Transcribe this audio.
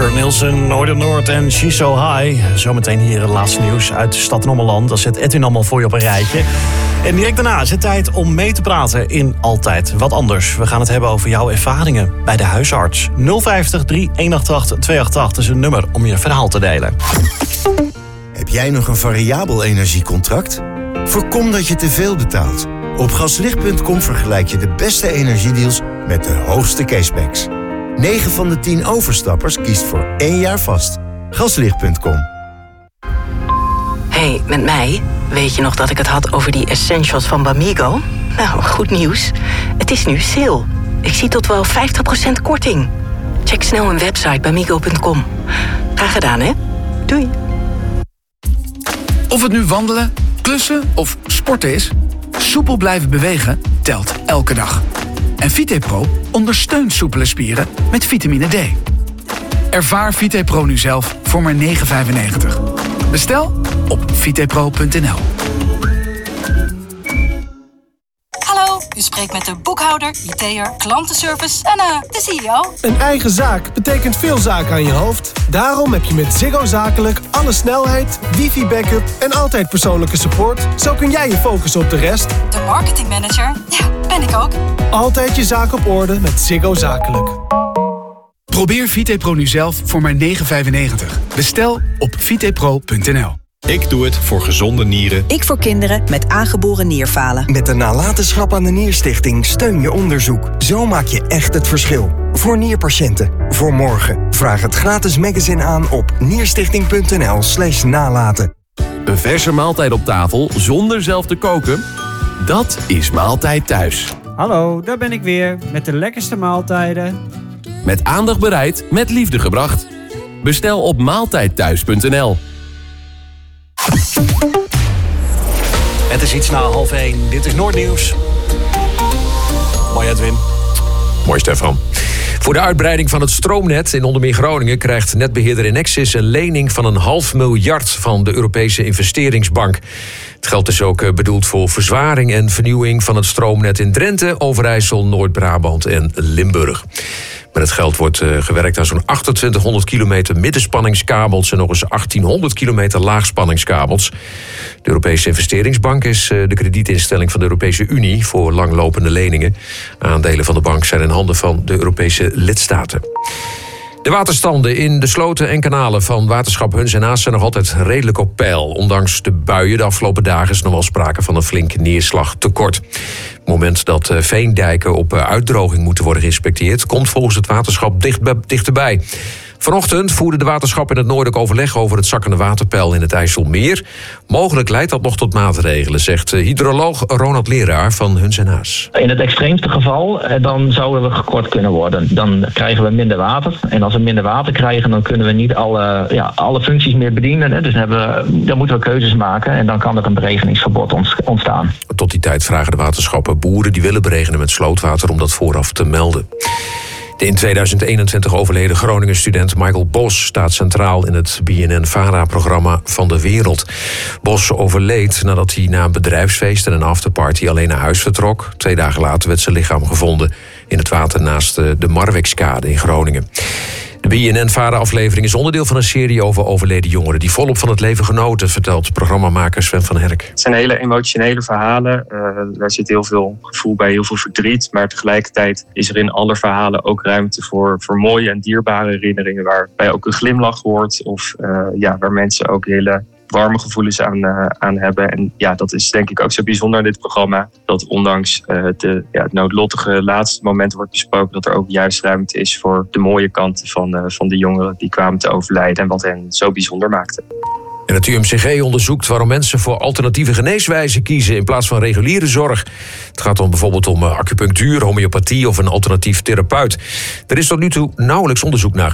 Peter Nielsen, Noord en She's So High. Zometeen hier het laatste nieuws uit Stad en Ommeland. Dat zet Edwin allemaal voor je op een rijtje. En direct daarna is het tijd om mee te praten in Altijd Wat Anders. We gaan het hebben over jouw ervaringen bij de huisarts. 050 3188 288 is een nummer om je verhaal te delen. Heb jij nog een variabel energiecontract? Voorkom dat je te veel betaalt. Op gaslicht.com vergelijk je de beste energiedeals met de hoogste cashbacks. 9 van de 10 overstappers kiest voor 1 jaar vast. Gaslicht.com. Hey, met mij? Weet je nog dat ik het had over die essentials van Bamigo? Nou, goed nieuws. Het is nu sale. Ik zie tot wel 50% korting. Check snel hun website bamigo.com. Graag gedaan, hè? Doei. Of het nu wandelen, klussen of sporten is, soepel blijven bewegen telt elke dag. En VitePro ondersteunt soepele spieren met vitamine D. Ervaar VitePro nu zelf voor maar €9,95. Bestel op vitepro.nl. Hallo, u spreekt met de boekhouder, IT'er, klantenservice en de CEO. Een eigen zaak betekent veel zaken aan je hoofd. Daarom heb je met Ziggo Zakelijk alle snelheid, wifi-backup en altijd persoonlijke support. Zo kun jij je focussen op de rest. De marketingmanager, ja, ben ik ook. Altijd je zaak op orde met Ziggo Zakelijk. Probeer VitePro nu zelf voor maar €9,95. Bestel op vitepro.nl. Ik doe het voor gezonde nieren. Ik voor kinderen met aangeboren nierfalen. Met de nalatenschap aan de Nierstichting steun je onderzoek. Zo maak je echt het verschil. Voor nierpatiënten. Voor morgen. Vraag het gratis magazine aan op nierstichting.nl/nalaten. Een verse maaltijd op tafel zonder zelf te koken? Dat is Maaltijd Thuis. Hallo, daar ben ik weer met de lekkerste maaltijden. Met aandacht bereid, met liefde gebracht. Bestel op maaltijdthuis.nl. Het is iets na 12:30. Dit is Noordnieuws. Mooi, Edwin. Mooi, Stefan. Voor de uitbreiding van het stroomnet in onder meer Groningen krijgt netbeheerder Enexis een lening van €500 miljoen van de Europese investeringsbank. Het geld is ook bedoeld voor verzwaring en vernieuwing van het stroomnet in Drenthe, Overijssel, Noord-Brabant en Limburg. Met het geld wordt gewerkt aan zo'n 2800 kilometer middenspanningskabels en nog eens 1800 kilometer laagspanningskabels. De Europese investeringsbank is de kredietinstelling van de Europese Unie voor langlopende leningen. Aandelen van de bank zijn in handen van de Europese lidstaten. De waterstanden in de sloten en kanalen van waterschap Huns en Aas zijn nog altijd redelijk op peil. Ondanks de buien de afgelopen dagen is nog wel sprake van een flink neerslagtekort. Op het moment dat veendijken op uitdroging moeten worden geïnspecteerd, komt volgens het waterschap dichterbij. Vanochtend voerde de waterschap in het noorden overleg over het zakkende waterpeil in het IJsselmeer. Mogelijk leidt dat nog tot maatregelen, zegt hydroloog Ronald Leraar van Huns en Haas. In het extreemste geval, dan zouden we gekort kunnen worden. Dan krijgen we minder water. En als we minder water krijgen, dan kunnen we niet alle functies meer bedienen. Dus dan moeten we keuzes maken en dan kan er een beregeningsverbod ontstaan. Tot die tijd vragen de waterschappen boeren die willen beregenen met slootwater om dat vooraf te melden. De in 2021 overleden Groningen-student Michael Bos staat centraal in het BNN-VARA-programma Van de Wereld. Bos overleed nadat hij na een bedrijfsfeest en een afterparty alleen naar huis vertrok. 2 dagen later werd zijn lichaam gevonden in het water naast de Marwekskade in Groningen. De BNN-VARA-aflevering is onderdeel van een serie over overleden jongeren die volop van het leven genoten, vertelt programmamaker Sven van Herk. Het zijn hele emotionele verhalen. Daar zit heel veel gevoel bij, heel veel verdriet. Maar tegelijkertijd is er in alle verhalen ook ruimte voor mooie en dierbare herinneringen, waarbij ook een glimlach hoort of waar mensen ook hele warme gevoelens aan hebben. En ja, dat is denk ik ook zo bijzonder in dit programma. Dat ondanks het noodlottige laatste moment wordt besproken, dat er ook juist ruimte is voor de mooie kanten van de jongeren die kwamen te overlijden en wat hen zo bijzonder maakte. En het UMCG onderzoekt waarom mensen voor alternatieve geneeswijzen kiezen in plaats van reguliere zorg. Het gaat dan bijvoorbeeld om acupunctuur, homeopathie of een alternatief therapeut. Er is tot nu toe nauwelijks onderzoek naar